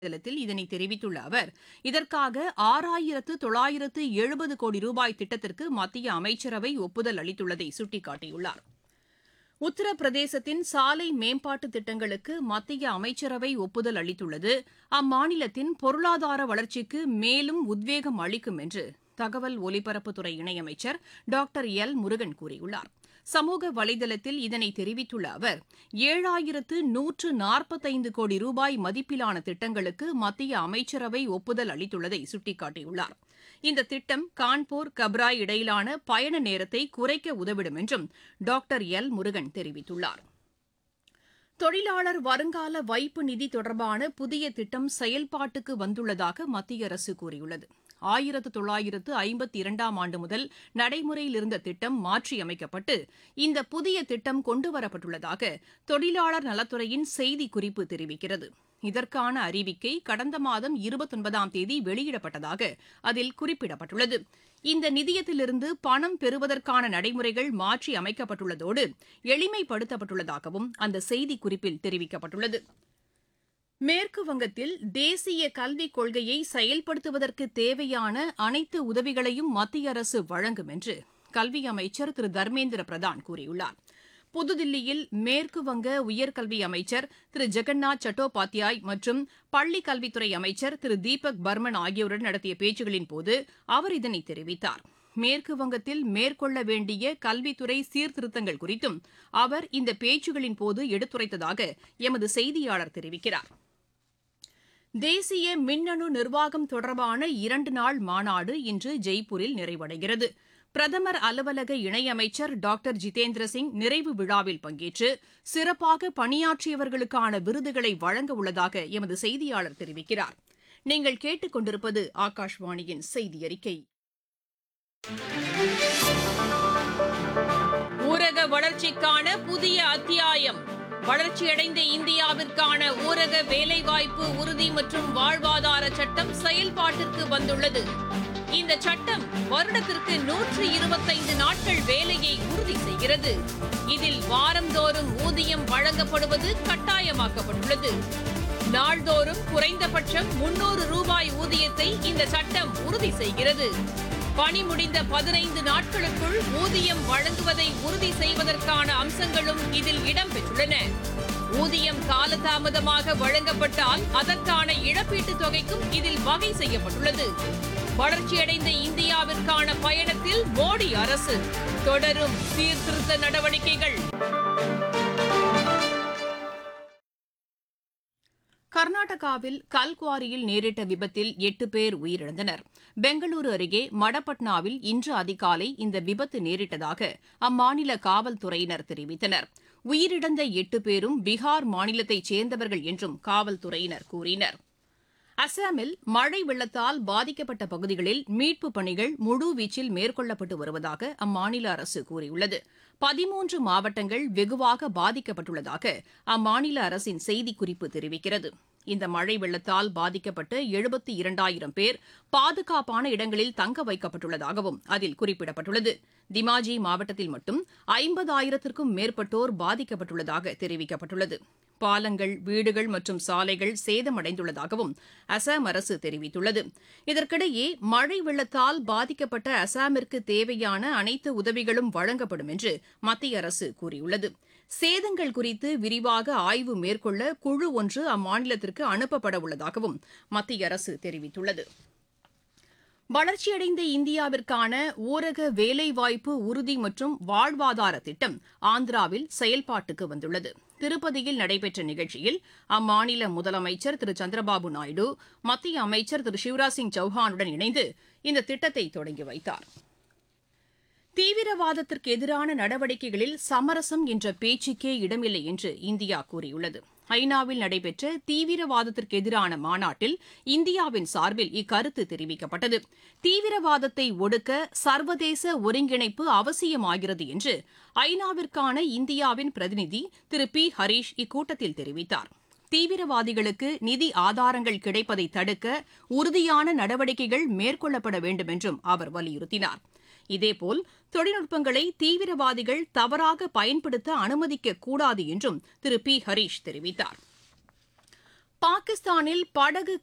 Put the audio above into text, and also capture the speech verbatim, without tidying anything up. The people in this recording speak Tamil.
தளத்தில் இதனை தெரிவித்துள்ள அவர் இதற்காக ஆறாயிரத்து தொள்ளாயிரத்து எழுபது கோடி ரூபாய் திட்டத்திற்கு மத்திய அமைச்சரவை ஒப்புதல் அளித்துள்ளதை சுட்டிக்காட்டியுள்ளார். உத்தரப்பிரதேசத்தின் சாலை மேம்பாட்டு திட்டங்களுக்கு மத்திய அமைச்சரவை ஒப்புதல் அளித்துள்ளது அம்மாநிலத்தின் பொருளாதார வளர்ச்சிக்கு மேலும் உத்வேகம் அளிக்கும் என்று தகவல் ஒலிபரப்புத்துறை இணையமைச்சர் டாக்டர் எல் முருகன் கூறியுள்ளார். சமூக வலைதளத்தில் இதனை தெரிவித்துள்ள அவர் ஏழாயிரத்து நூற்று நாற்பத்தைந்து கோடி ரூபாய் மதிப்பிலான திட்டங்களுக்கு மத்திய அமைச்சரவை ஒப்புதல் அளித்துள்ளதை சுட்டிக்காட்டியுள்ளார். இந்த திட்டம் கான்பூர் கப்ராய் இடையிலான பயண நேரத்தை குறைக்க உதவிடும் என்றும் டாக்டர் எல் முருகன் தெரிவித்துள்ளார். தொழிலாளர் வருங்கால வைப்பு நிதி தொடர்பான புதிய திட்டம் செயல்பாட்டுக்கு வந்துள்ளதாக மத்திய அரசு கூறியுள்ளது. ஆயிரத்து தொள்ளாயிரத்து ஐம்பத்தி இரண்டாம் ஆண்டு முதல் நடைமுறையில் இருந்த திட்டம் மாற்றியமைக்கப்பட்டு இந்த புதிய திட்டம் கொண்டுவரப்பட்டுள்ளதாக தொழிலாளர் நலத்துறையின் செய்திக்குறிப்பு தெரிவிக்கிறது. இதற்கான அறிவிக்கை கடந்த மாதம் இருபத்தொன்பதாம் தேதி வெளியிடப்பட்டதாக அதில் குறிப்பிடப்பட்டுள்ளது. இந்த நிதியத்திலிருந்து பணம் பெறுவதற்கான நடைமுறைகள் மாற்றி அமைக்கப்பட்டுள்ளதோடு எளிமைப்படுத்தப்பட்டுள்ளதாகவும் அந்த செய்திக்குறிப்பில் தெரிவிக்கப்பட்டுள்ளது. மேற்கு வங்கத்தில் தேசிய கல்விக் கொள்கையை செயல்படுத்துவதற்கு தேவையான அனைத்து உதவிகளையும் மத்திய அரசு வழங்கும் என்று கல்வி அமைச்சர் திரு தர்மேந்திர பிரதான் கூறியுள்ளார். புதுதில்லியில் மேற்கு வங்க உயர்கல்வி அமைச்சர் திரு ஜெகநாத் சட்டோபாத்யாய் மற்றும் பள்ளிக் கல்வித்துறை அமைச்சர் திரு தீபக் பர்மன் ஆகியோருடன் நடத்திய பேச்சுகளின்போது அவர் இதனை தெரிவித்தார். மேற்கு வங்கத்தில் மேற்கொள்ள வேண்டிய கல்வித்துறை சீர்திருத்தங்கள் குறித்தும் அவர் இந்த பேச்சுகளின்போது எடுத்துரைத்ததாக எமது செய்தியாளர் தெரிவிக்கிறார். தேசிய மின்னணு நிர்வாகம் தொடர்பான இரண்டு நாள் மாநாடு இன்று ஜெய்ப்பூரில் நிறைவடைகிறது. பிரதமர் அலுவலக இணையமைச்சர் டாக்டர் ஜிதேந்திர சிங் நிறைவு விழாவில் பங்கேற்று சிறப்பாக பணியாற்றியவர்களுக்கான விருதுகளை வழங்க உள்ளதாக எமது செய்தியாளர் தெரிவிக்கிறார். நீங்கள் கேட்டுக் கொண்டிருப்பது ஆகாஷ்வாணியின் செய்தி அறிக்கை. ஊரக வளர்ச்சிக்கான புதிய அத்தியாயம். வளர்ச்சியடைந்த இந்தியாவிற்கான ஊரக வேலைவாய்ப்பு உறுதி மற்றும் வாழ்வாதார சட்டம் செயல்பாட்டிற்கு வந்துள்ளது. இந்த சட்டம் வருடத்திற்கு நூற்று இருபத்தைந்து நாட்கள் வேலையை உறுதி செய்கிறது. இதில் வாரந்தோறும் ஊதியம் வழங்கப்படுவது கட்டாயமாக்கப்பட்டுள்ளது. நாள்தோறும் குறைந்தபட்சம் முன்னூறு ரூபாய் ஊதியத்தை இந்த சட்டம் உறுதி செய்கிறது. பணி முடிந்த பதினைந்து நாட்களுக்குள் ஊதியம் வழங்குவதை உறுதி செய்வதற்கான அம்சங்களும் இதில் இடம்பெற்றுள்ளன. ஊதியம் காலதாமதமாக வழங்கப்பட்டால் அதற்கான இழப்பீட்டுத் தொகைக்கும் இதில் வகை செய்யப்பட்டுள்ளது. வளர்ச்சியடைந்த இந்தியாவிற்கான பயணத்தில் மோடி அரசு தொடரும் சீர்திருத்த நடவடிக்கைகள். கர்நாடகாவில் கல்குவாரியில் நேரிட்ட விபத்தில் எட்டு பேர் உயிரிழந்தனர். பெங்களூரு அருகே மடப்பட்னாவில் இன்று அதிகாலை இந்த விபத்து நேரிட்டதாக அம்மாநில காவல்துறையினர் தெரிவித்தனர். உயிரிழந்த எட்டு பேரும் பீகார் மாநிலத்தைச் சேர்ந்தவர்கள் என்றும் காவல்துறையினர் கூறினர். அசாமில் மழை வெள்ளத்தால் பாதிக்கப்பட்ட பகுதிகளில் மீட்புப் பணிகள் முழுவீச்சில் மேற்கொள்ளப்பட்டு வருவதாக அம்மாநில அரசு கூறியுள்ளது. பதிமூன்று மாவட்டங்கள் வெகுவாக பாதிக்கப்பட்டுள்ளதாக அம்மாநில அரசின் செய்திக்குறிப்பு தெரிவிக்கிறது. இந்த மழை வெள்ளத்தால் பாதிக்கப்பட்ட எழுபத்தி இரண்டாயிரம் பேர் பாதுகாப்பான இடங்களில் தங்க வைக்கப்பட்டுள்ளதாகவும் அதில் குறிப்பிடப்பட்டுள்ளது. திமாஜி மாவட்டத்தில் மட்டும் ஐம்பதாயிரத்திற்கும் மேற்பட்டோர் பாதிக்கப்பட்டுள்ளதாக தெரிவிக்கப்பட்டுள்ளது. பாலங்கள், வீடுகள் மற்றும் சாலைகள் சேதமடைந்துள்ளதாகவும் அசாம் அரசு தெரிவித்துள்ளது. இதற்கிடையே மழை வெள்ளத்தால் பாதிக்கப்பட்ட அசாமிற்கு தேவையான அனைத்து உதவிகளும் வழங்கப்படும் என்று மத்திய அரசு கூறியுள்ளது. சேதங்கள் குறித்து விரிவாக ஆய்வு மேற்கொள்ள குழு ஒன்று அம்மாநிலத்திற்கு அனுப்பப்பட உள்ளதாகவும் மத்திய அரசு தெரிவித்துள்ளது. வளர்ச்சியடைந்த இந்தியாவிற்கான ஊரக வேலைவாய்ப்பு உறுதி மற்றும் வாழ்வாதார திட்டம் ஆந்திராவில் செயல்பாட்டுக்கு வந்துள்ளது. திருப்பதியில் நடைபெற்ற நிகழ்ச்சியில் அம்மாநில முதலமைச்சர் திரு சந்திரபாபு நாயுடு மத்திய அமைச்சர் திரு சிவராஜ் சிங் சௌஹானுடன் இணைந்து இந்த திட்டத்தை தொடங்கி வைத்தார். தீவிரவாதத்திற்கு எதிரான நடவடிக்கைகளில் சமரசம் என்ற பேச்சுக்கே இடமில்லை என்று இந்தியா கூறியுள்ளது. ஐநாவில் நடைபெற்ற தீவிரவாதத்திற்கு எதிரான மாநாட்டில் இந்தியாவின் சார்பில் இக்கருத்து தெரிவிக்கப்பட்டது. தீவிரவாதத்தை ஒடுக்க சர்வதேச ஒருங்கிணைப்பு அவசியமாகிறது என்று ஐநாவிற்கான இந்தியாவின் பிரதிநிதி திரு பி ஹரீஷ் இக்கூட்டத்தில் தெரிவித்தார். தீவிரவாதிகளுக்கு நிதி ஆதாரங்கள் கிடைப்பதை தடுக்க உறுதியான நடவடிக்கைகள் மேற்கொள்ளப்பட வேண்டும் என்றும் அவர் வலியுறுத்தினார். இதேபோல் தொழில்நுட்பங்களை தீவிரவாதிகள் தவறாக பயன்படுத்த அனுமதிக்கக்கூடாது என்றும் திரு பி ஹரீஷ் தெரிவித்தார். பாகிஸ்தானில் படகு